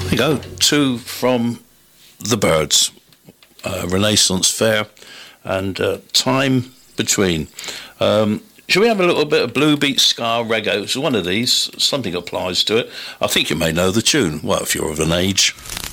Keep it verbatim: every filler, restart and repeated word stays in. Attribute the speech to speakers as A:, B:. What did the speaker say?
A: There you go. Two from the Byrds, uh, Renaissance Fair, and uh, Time Between. Um, Shall we have a little bit of blue beat ska reggae? It's one of these. Something applies to it. I think you may know the tune. Well, if you're of an age.